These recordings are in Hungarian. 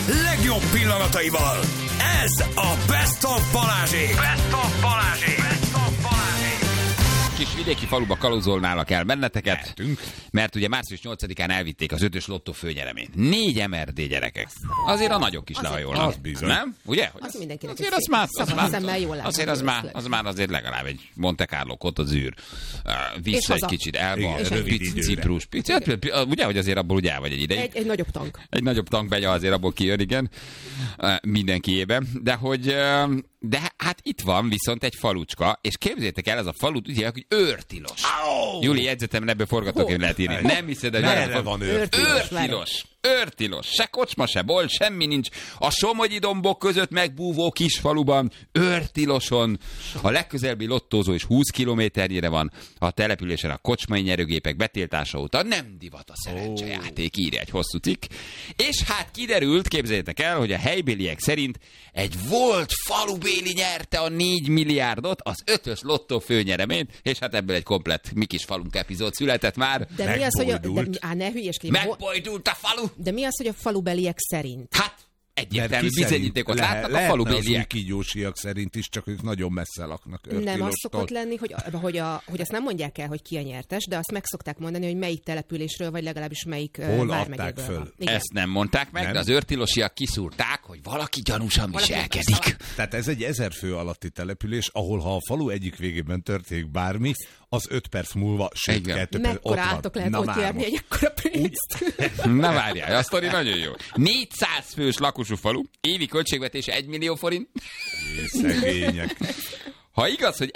legjobb pillanataival. Ez a Best of Balázsék. Best of Balázsék. Best of Balázsék. Kis vidéki faluba kalózolnálak el benneteket, mert ugye március 8-án elvitték az 5-ös lottó főnyereményt. 4 MRD gyerekek. Azért a nagyok is lehajolnak. Az bizony. Nem? Ugye? Az mindenkinek azért az már azért legalább egy Monte Carlo Côte d'Azur. Vissza egy kicsit, Elba, Ciprus. Ugye, hogy azért abból ugye vagy egy ideig. Egy nagyobb tank. Egy nagyobb tankbegya azért abból kijön, igen. Mindenkiében. De hát itt van viszont egy falucska, és képzeljétek el, ez a falut ugye, hogy őrtilos. Júli, jegyzetemben ebből forgatókönyv lehet írni. Nem hiszed, hogy merre van őrtilos. Se kocsma, se bolt, semmi nincs. A Somogyi dombok között megbúvó kisfaluban, őrtiloson. A legközelebbi lottózó is 20 kilométernyire van. A településen a kocsmai nyerőgépek betiltása óta nem divat a szerencsejáték, írja egy hosszú cikk. És hát kiderült, képzeljétek el, hogy a helybéliek szerint egy volt falubéli nyerte a 4 milliárdot, az 5-ös lottó főnyereményt, és hát ebből egy komplett Mi kis falunk epizód született már. De mi az, hogy ne hülyeskedj. Megbojdult a falu! De mi az, hogy a falubeliek szerint? Hát, egyértelmű bizonyítékot látnak a falubéliek. Lehetne az kígyósiak szerint is, csak ők nagyon messze laknak. Nem az szokott lenni, hogy azt nem mondják el, hogy ki a nyertes, de azt meg szokták mondani, hogy melyik településről, vagy legalábbis melyik vármegyéből van. Ezt nem mondták meg, de az őrtilosiak kiszúrták, hogy valaki gyanúsan viselkedik. Tehát ez egy 1000 fő alatti település, ahol ha a falu egyik végében történik bármi, az 5 perc múlva, sőt 2 perc ott álltok lehet ott járni egy ekkora pénzt. Na várjál, a sztori nagyon jó. 400 fős lakosú falu, évi költségvetése 1 millió forint. Szegények. Ha igaz, hogy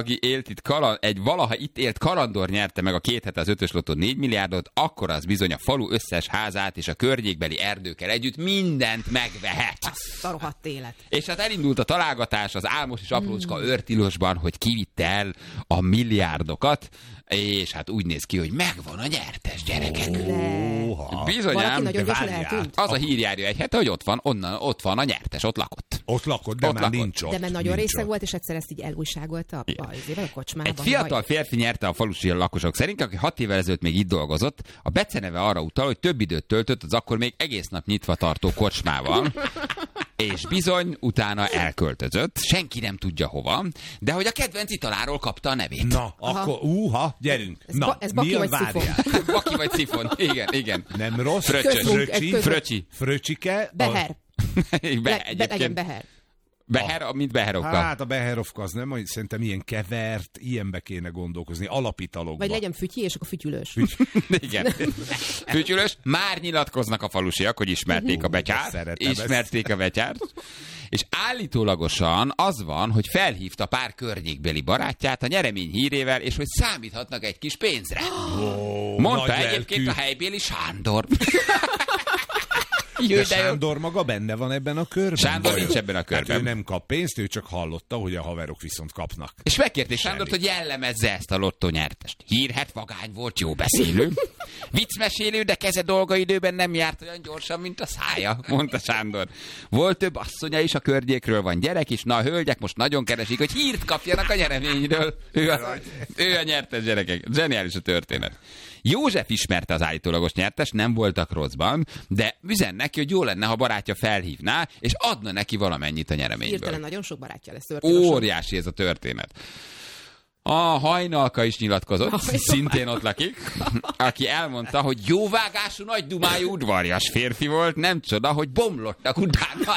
egy valaha itt élt kalandor nyerte meg a 2 hete az 5-ös lottó 4 milliárdot, akkor az bizony a falu összes házát és a környékbeli erdőkkel együtt mindent megvehet. Azt a rohadt élet. És hát elindult a találgatás az álmos és aprócska őrtilosban, hogy kivitte el a milliárdokat, és hát úgy néz ki, hogy megvan a nyertes, gyerekek. Bizonyám, az a hír járja egy hete, hogy ott van a nyertes, ott lakott. Ott lakott, de már nincs ott. De mert nagyon részeg volt, és egyszer ezt így elújságolta a kocsmában. Egy fiatal férfi nyerte a falusi lakosok szerint, aki 6 évvel ezelőtt még itt dolgozott. A beceneve arra utal, hogy több időt töltött az akkor még egész nap nyitva tartó kocsmával. És bizony, utána elköltözött, senki nem tudja hova, de hogy a kedvenc italáról kapta a nevét. Na, akkor, gyerünk. Ez baki vagy szifon. Baki vagy szifon, igen. Nem rossz. Fröcsike. Beher. Legyen Beher. Beher, mint Beherovka. Hát a Beherovka az nem, hogy szerintem ilyen kevert, ilyenbe kéne gondolkozni, alapitalokba. Vagy legyen fütyi, és akkor fütyülős. Igen. Fütyülős. Már nyilatkoznak a falusiak, hogy ismerték a betyárt. Ismerték a betyárt. És állítólagosan az van, hogy felhívta pár környékbeli barátját a nyeremény hírével, és hogy számíthatnak egy kis pénzre. Mondta egyébként a helybéli Sándor. De Sándor maga benne van ebben a körben? Sándor nincs ebben a körben. Hát ő nem kap pénzt, ő csak hallotta, hogy a haverok viszont kapnak. És megkérték Sándort, hogy jellemezze ezt a lottonyertest. Hírhet, vagány volt, jó beszélő. Viccmesélő, de keze dolgaidőben nem járt olyan gyorsan, mint a szája, mondta Sándor. Volt több asszonya is a környékről, van gyerek is, na a hölgyek most nagyon keresik, hogy hírt kapjanak a nyereményről. Ő a nyertes, gyerekek. Zseniális a történet. József ismerte az állítólagos nyertest, nem voltak rosszban, de üzen neki, hogy jó lenne, ha barátja felhívná, és adna neki valamennyit a nyereményből. Hirtelen nagyon sok barátja lesz történet. Óriási ez a történet. A Hajnalka is nyilatkozott, szintén ott lakik, aki elmondta, hogy jóvágású, nagy dumájú udvarjas férfi volt, nem csoda, hogy bomlottak utána.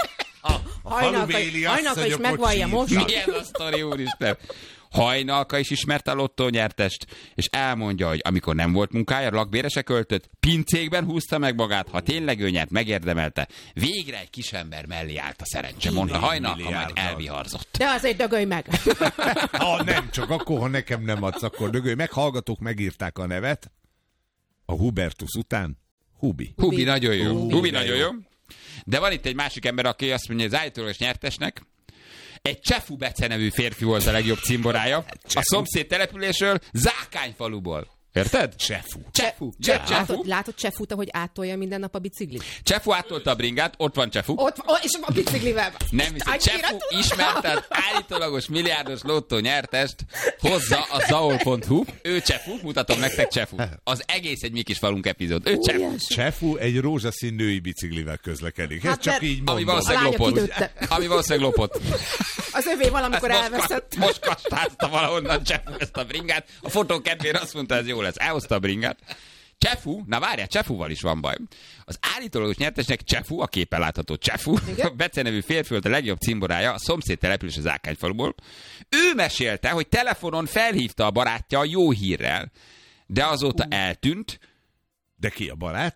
Hajnalka is megvallja most. Milyen a sztori, úristen. Hajnalka is ismerte a lottónyertest, és elmondja, hogy amikor nem volt munkája, lakbérese költött, pincékben húzta meg magát, ha tényleg ő nyert, megérdemelte. Végre egy kisember mellé állt a szerencse, mondta Hajnalka, majd elviharzott. De azért dögölj meg! Nem, csak akkor, ha nekem nem adsz, akkor dögölj meg. Hallgatók megírták a nevet, a Hubertus után Hubi. Hubi nagyon jó. Hubi nagyon jó. De van itt egy másik ember, aki azt mondja, hogy az állítólagos nyertesnek egy Csefu Bece nevű férfi volt a legjobb cimborája. A szomszéd településről, Zákányfaluból. Érted? Csefu. Látod Csefut, ahogy áttolja minden nap a biciklit? Csefu áttolta a bringát, ott van Csefu. És a biciklivel. Nem hiszem, Csefu ismerte az állítólagos milliárdos lottó nyertest, hozza a zaol.hu. Ő Csefu, mutatom nektek Csefu. Az egész egy Mi Kis Falunk epizód. Ő Csefu. Csefu egy rózsaszín női biciklivel közlekedik. Ez csak így mondom. Ami valószínűleg lopott. Az övé valamikor elveszett. Most kastázta valahonnan Csefu ezt a bringát. A fotó kedvére azt mondta, ez jó lesz. Elhozta a bringát. Csefu, na várjál, Csefuval is van baj. Az állítólagos nyertesnek Csefu, a képen látható Csefu, a Bece nevű férfi volt a legjobb cimborája, a szomszéd település az Ákányfaluból. Ő mesélte, hogy telefonon felhívta a barátja jó hírrel, de azóta eltűnt. De ki a barát?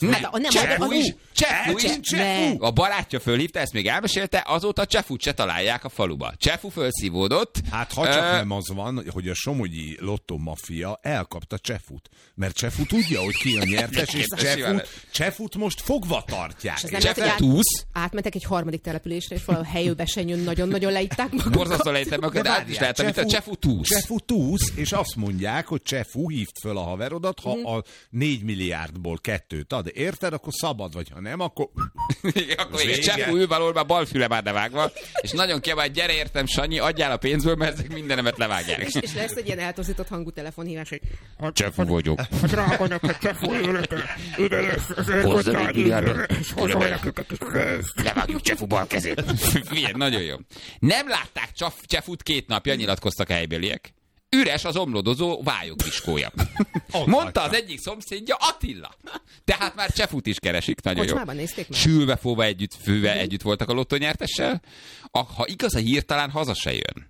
Csefu. A barátja fölhívta, ezt még elmesélte, azóta Csefut se találják a faluba. Csefu fölszívódott. Hát ha csak nem az van, hogy a somogyi lottó maffia elkapta Csefut. Mert Csefu tudja, hogy ki a nyertes, és Csefut most fogva tartják. Átmentek egy harmadik településre, és valahol helyőbesenyőn nagyon-nagyon leitták magukat. Borzasztó leitták magukat, de át is lehetett, mint a Csefu túsz. Csefu túsz, és azt mondják, hogy Csefu hívd föl a haverodat, ha a 4 milliárdból 2 ad, érted? Akkor szabad vagy, ha nem, akkor... akkor Csefu ül valahol, bal füle már levágva, és nagyon kiabál, gyere értem, Sanyi, adjál a pénzből, mert ezek mindenemet levágják. És lesz egy ilyen eltorzított hangú telefonhívás, hogy... Csefu vagyok. Drága neked, Csefu élete, ide lesz az hozzá 4 milliárdot, levágjuk Csefu bal kezét. Milyen, nagyon jó. Nem látták Csefut 2 napja, nyilatkoztak a helybéliek. Üres az omlódozó vályogviskója. Mondta az egyik szomszédja, Attila. Tehát már Csefut is keresik, nagyon jó. Sülve, fóva főve együtt voltak a lottonyertessel. Ha igaz a hír, talán haza se jön.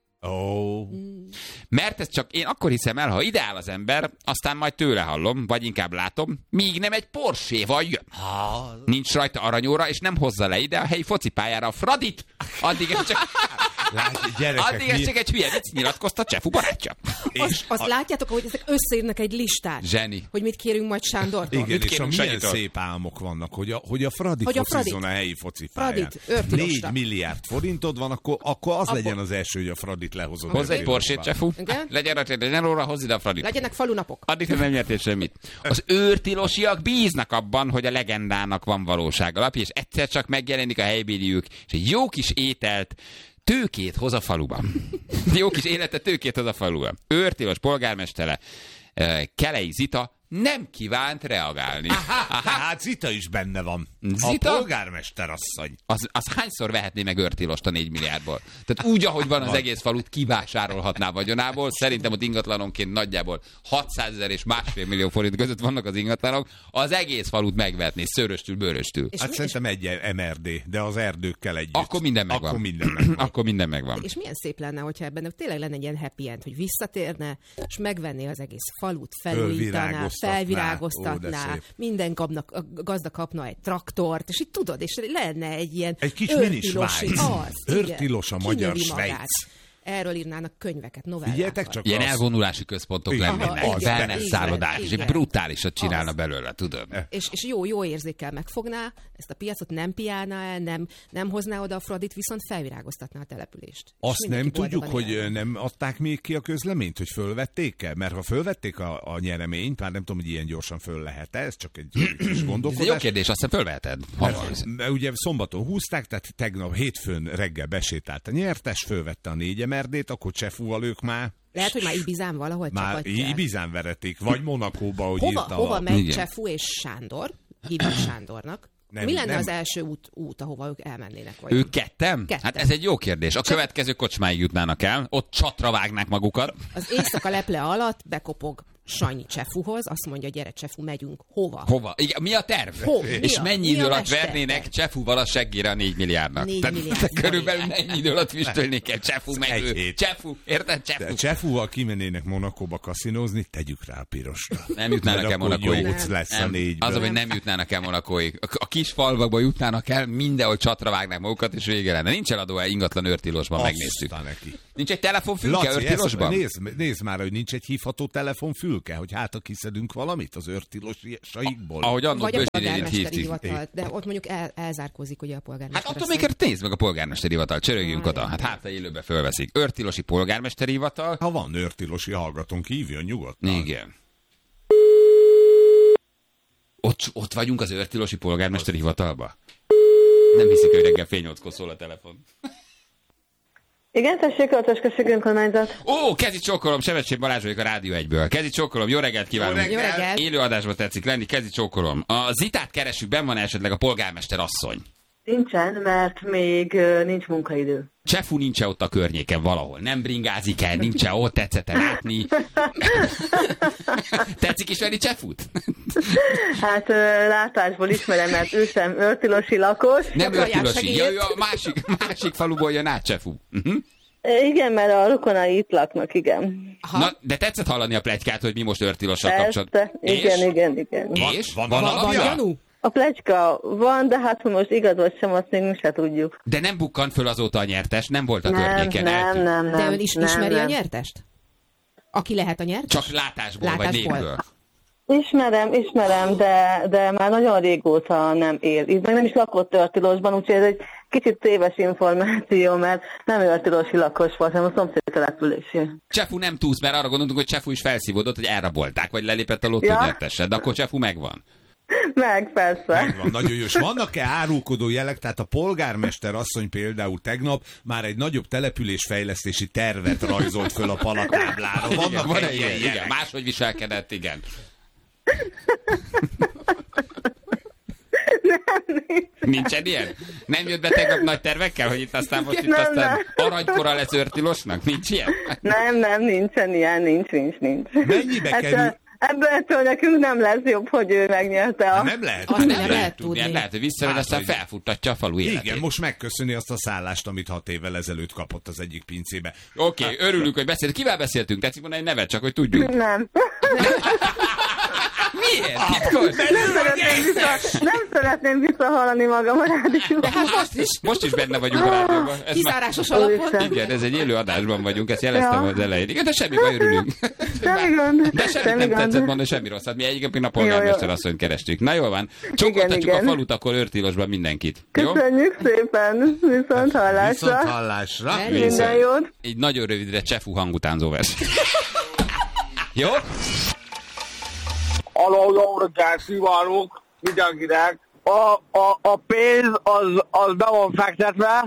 Mert ez csak én akkor hiszem el, ha ideál az ember, aztán majd tőle hallom, vagy inkább látom, míg nem egy Porsche-val jön. Nincs rajta aranyóra, és nem hozza le ide a helyi focipályára a Fradit. Addig ez csak egy hülye vicc, nyilatkozta Csefu barátja. Azt látjátok, hogy ezek összeírnak egy listát? Zseni. Hogy mit kérünk majd Sándortól? Igen, és milyen szép álmok vannak, hogy a Fradi focizzon a helyi focipályán. 4 milliárd forintod van, akkor az legyen az első, hogy a Fradit lehozod. Hozz egy Porsét, Csefu. Legyen róla, hozz ide a Fradit. Legyenek falunapok. Addig nem nyertél semmit. Az őrtilosiak bíznak abban, hogy a legendának van valóság alapja, és egyszer csak megjelenik a helybéliük, és egy jó kis ételt, tőkét hoz a faluban. Jó kis életet, tőkét hoz a faluban. Őrtilos polgármestere, Kelei Zita nem kívánt reagálni. Hát Zita is benne van. Zita? A polgármester asszony. Az hányszor vehetné meg őrtilost a 4 milliárdból? Tehát úgy, ahogy van az egész falut, kivásárolhatná vagyonából. Szerintem ott ingatlanonként nagyjából 600 000 és 1,5 millió forint között vannak az ingatlanok. Az egész falut megvetné, szőröstül, bőröstül. Hát szerintem egy MRD, de az erdőkkel együtt. Akkor minden megvan. Akkor minden megvan. És milyen szép lenne, hogyha ebben tényleg lenne egy ilyen happy end, hogy visszatérne, és megvenné az egész falut, felújítaná, felvirágoztatná, minden gazda kapna egy traktort, és így tudod, és lenne egy ilyen egy kis mini Svájc. Őrtilos a magyar Svájc. Erről írnának könyveket, novellákat. Figyeljetek csak ilyen elvonulási központok lennének, wellness szállodák, és egy brutálisat csinálna belőle, tudod. És jó érzékkel megfogná, ezt a piacot nem piálná el, nem hozná oda a Fradit, viszont felvirágoztatná a települést. Azt nem tudjuk, hogy nem adták még ki a közleményt, hogy fölvették-e? Mert ha fölvették a nyereményt, már nem tudom, hogy ilyen gyorsan föl lehet-e, ez csak egy kis gondolkodás. Ez jó kérdés, azt hiszem fölveheted. Ugye szombaton húzták, tehát tegnap hétfőn reggel besétált a nyertes, fölvette a 4 MRD-t, akkor Csefúval ők már... Lehet, hogy már Ibizán valahol csapatják. Már Ibizán veretik, vagy Monakóba, hogy írta. Hova megy Csefu és Sándor? Hívjuk Sándornak. Mi lenne az első út, ahova ők elmennének? Ők ketten? Hát ez egy jó kérdés. A következő kocsmáig jutnának el, ott csatra vágnák magukat. Az éjszaka leple alatt bekopog Sanyi Csefuhoz, azt mondja, gyere Csefu, megyünk. Hova? Igen, mi a terv? És mennyi idő alatt vernének Csefuval a seggére a 4 milliárdnak? 4 milliárd. Körülbelül ennyi idő alatt füstölnék kell. Csefu megő. Csefu, érted? Csefu. Csefuval kimennének Monakóba kaszinózni, tegyük rá a pirosra. Nem jutnának el Monakóig. Lesz a 4-ből. Az, hogy nem jutnának el Monakóig. A kis falvakba jutnának el, mindenhol csatra vágnák magukat, és vége lenne. Nincs eladó ingatlan őrtilosban, megnéztük. Nincs egy telefonfülke őrtilosban? Nézd már, hogy nincs egy hívható telefonfülke, hogy hát kiszedünk valamit az őrtilosaikból. Ahogy annak vagy a polgármesteri hivatal, de ott mondjuk elzárkózik ugye a polgármester. Hát attól még nézd meg a polgármesteri hivatal, csörögjünk oda. Hát élőbe fölveszik. Őrtilosi polgármesteri hivatal. Ha van őrtilosi hallgatónk, hívjon nyugodtan. Igen. Ott vagyunk az Őrtilosi polgármesteri hivatalba? Nem hiszik, hogy reggel fél 8-kor szól a telefon. Igen, tessék, Öltös önkormányzat. Ó, Kezi csókolom, Sebestyén Balázs vagyok a Rádió 1-ből. Kezi csókolom, jó reggelt kívánok. Jó reggelt. Élő adásba tetszik lenni, Kezi csókolom. A Zitát keressük, benn van esetleg a polgármester asszony? Nincsen, mert még nincs munkaidő. Csefu nincs ott a környéken valahol. Nem bringázik el, nincs ott, tetszett látni. Tetszik ismerni Csefut? Hát látásból ismerem, mert ő sem Őrtilosi lakos. Nem Őrtilosi, a másik faluból jön át Csefu. Igen, mert a rokonai itt laknak, igen. Na, de tetszett hallani a pletykát, hogy mi most Őrtilossal kapcsolatban. Igen. És? Van alapja? A pletyka van, de hát most igaz vagy sem, azt még mi se tudjuk. De nem bukkant föl azóta a nyertes, nem volt a környéken. Nem. De ön is ismeri a nyertest? Aki lehet a nyertes? Csak látásból. Vagy névből? Ismerem, de már nagyon régóta nem él. Itt meg nem is lakott Őrtilosban, úgyhogy ez egy kicsit téves információ, mert nem Őrtilosi lakos volt, hanem a szomszéd településé. Csefu nem túsz, mert arra gondoltunk, hogy Csefu is felszívódott, hogy elrabolták, vagy lelépett a lottó nyertesed, de akkor Csefu megvan. Meg, persze. Megvan, nagyon jó. És vannak-e árulkodó jelek? Tehát a polgármester asszony például tegnap már egy nagyobb településfejlesztési tervet rajzolt föl a palatáblára. Vannak ilyen jelek? Igen, máshogy viselkedett, igen. Nincsen ilyen? Nem jött be tegnap nagy tervekkel, hogy itt aztán most aztán aranykora lesz Őrtilosnak? Nincs ilyen? Nem, nincsen ilyen, nincs. Mennyibe kerül? Ebből nekünk nem lesz jobb, hogy ő megnyerte a... Nem lehet. Nem lehet tudni. Lehet, hogy visszavegy, aztán felfuttatja a falu életét. Igen, most megköszöni azt a szállást, amit 6 évvel ezelőtt kapott az egyik pincébe. Oké, örülünk, hogy beszéltünk. Kivel beszéltünk? Tetszik mondani egy nevet, csak hogy tudjuk. Nem. Miért? Titkos? Nem szeretném visszahallani magam a rádióban. Most is benne vagyunk a rádióban. Kizárásos alapon. Igen, ez egy élő adásban vagyunk, ezt jeleztem az elején. Igen, de semmi baj, örülünk. Semmi gond. De semmit nem tetszett mondani, semmi rosszat. Mi egyébként a polgármester asszonyt kerestük. Na jól van. Csonkoltatjuk a falut, akkor Őrtilosban mindenkit. Köszönjük szépen. Viszont hallásra. Viszont hallásra. Minden jót. Így nagyon rövidre Csefu hangutánzó vers. Jó? Jó reggelt kívánok mindenkinek. A pénz az be van fektetve.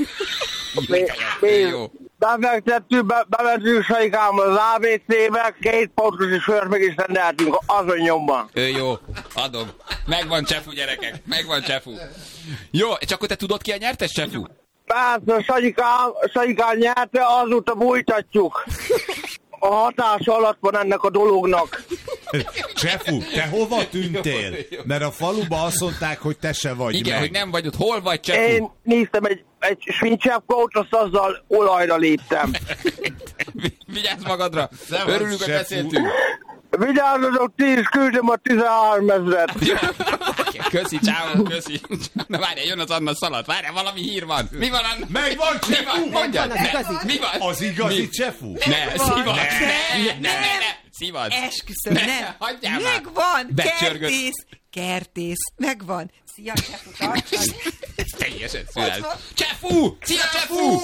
Jó. Befektettük, bementünk Saikám az ABC-be, 2 pontos sört meg is rendeltünk azon nyomban. Jó, adom. Megvan Csefu, gyerekek. Megvan Csefu. Jó, és akkor te tudod ki a nyertes, Csefu? Persze, Saikám nyerte, azóta bújtatjuk. A hatás alatt van ennek a dolognak. Csefu, te hova tűntél? Mert a faluba azt mondták, hogy te se vagy. Igen, meg. hogy nem vagy ott. Hol vagy, Csefu? Én néztem egy svincseppkót, azt azzal olajra léptem. Vigyázz magadra. Örülünk, hogy beszéltünk. Vigyázzatok, ti is küldöm a 13 000-et. Köszi, csáó, köszi. Na várjál, jön az Anna szalat. Várjál, valami hír van. Mi van, Anna? Megvan, Csefu! Mondjad, mi van? Az igazi Csefu? Ne, szivad. Ne. Szivad. Esküszöm, nem. Hagyjál már. Megvan, Becsörgött. kertész, megvan. Szia, Csefu, tartsad. Ez teljesen szület. Csefu! Szia, Csefu!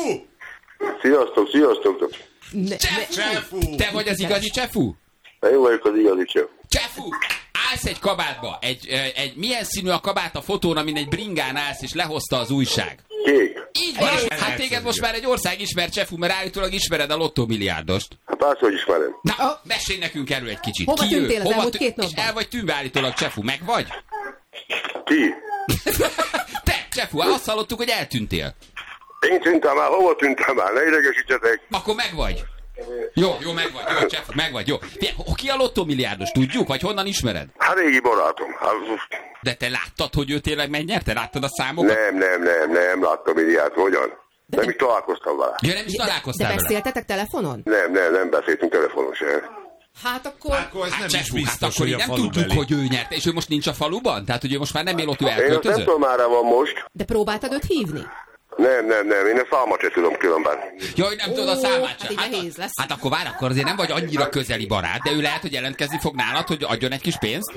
Sziasztok! Csefu! Te vagy az igazi Csefu? Én vagyok az igazi Csefu. Csefu! Állsz egy kabátba. Milyen színű a kabát a fotón, amin egy bringán állsz, és lehozta az újság? Kék. Így van, és hát téged most már egy ország ismer, Csefu, mert állítólag ismered a lottómilliárdost. Hát persze, hogy ismerem. Na, mesélj nekünk erről egy kicsit. Hova tűntél az elmúlt 2 És napban? el vagy tűnve állítólag, Csefu, meg vagy? Ti? Te, Csefu, azt hallottuk, hogy eltűntél. Én tűntem el, hova tűntem el? Ne idegesítsetek. Akkor meg vagy. Jó, megvagy, jó, Csefu, megvagy, jó. Ki a lottómilliárdos, tudjuk, vagy honnan ismered? Hát régi barátom. De te láttad, hogy ő tényleg megnyerte? Láttad a számokat? Nem láttam ilyet, hogyan? Nem is találkoztam vele. Ja, nem is találkoztál De vele? beszéltetek telefonon? Nem beszéltünk telefonon sem. Hát akkor... Akkor ez nem is Csefu, biztos, akkor hogy így a nem falubeli. tudjuk, hogy ő nyerte, és ő most nincs a faluban? Tehát, hogy ő most már nem él ott, ő Én azt nem elköltözött? tudom, merre van most. De próbáltad őt hívni? Nem. Én a számot sem tudom különben. Jaj, nem tudod a számát hát sem. így nehéz lesz. Hát akkor várj, akkor azért nem vagy annyira közeli barát, de ő lehet, hogy jelentkezni fog nálad, hogy adjon egy kis pénzt?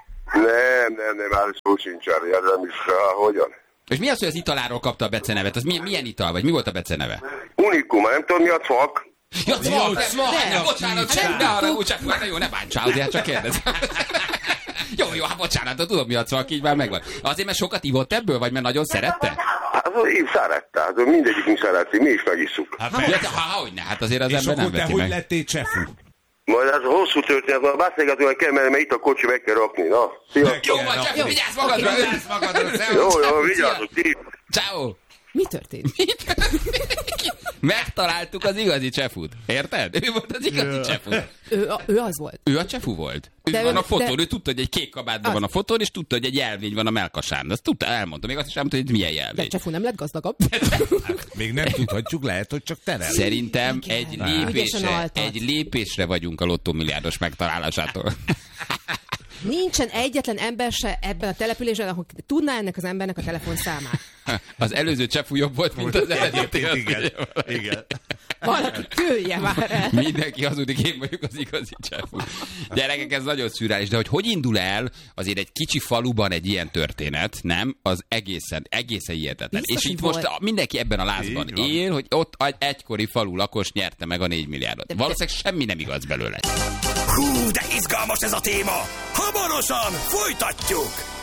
Nem, már szó sincs erre, nem is hogyan. És mi az, hogy az italáról kapta a becenevet? Az milyen ital, vagy mi volt a beceneve? Unikum, nem tudom mi a cvak. Ja, Cvak! Cvak! Bocsánat, semmi, de arra úgy csak, jó, ne bántsál, azért csak kérdezem. Jó, hát bocsánat, tudom, mi a cvak, így már megvan. Azért, mert sokat ivott ebből, vagy mert nagyon szerette? Hát én szerette, hát mindegyikünk szereti, mi is megisszuk. Hogyne, hát azért az és ember nem veti meg. És akkor te hogy lettél csefú? Majd ez a hosszú történet, majd beszélgetően kell, mert itt a kocsi meg kell rakni, na. Szia. Jó, van, Csefú, vigyázz magadra! Jó, vigyázzuk, ti. Ciao. Mi történt? Megtaláltuk az igazi Csefút. Érted? Ő volt az igazi Csefú. Ő az volt. Ő a Csefú volt. Ő van a fotón, ő tudta, hogy egy kék kabátban van a fotón, és tudta, hogy egy jelvény van a melkasán. Azt tudta, elmondta. Még azt is elmondta, hogy milyen jelvény. De Csefú nem lett gazdagabb. Még nem tudhatjuk, lehet, hogy csak terel. Szerintem egy lépésre vagyunk a lottómilliárdos megtalálásától. Nincsen egyetlen ember se ebben a településen, ahol tudná ennek az embernek a telefonszámát. Az előző Csefú jobb volt, mint az eredeti. Igen. Valaki kője már el. Mindenki hazudik, én vagyok az igazi Csefú. Gyerekek, ez nagyon szürreális, de hogy indul el azért egy kicsi faluban egy ilyen történet, nem? Az egészen hihetetlen. Biztos, és itt volt. most mindenki ebben a lázban él, hogy ott egy egykori falu lakos nyerte meg a 4 milliárdot. Valószínűleg semmi nem igaz belőle. Hú, de izgalmas ez a téma! Hamarosan folytatjuk!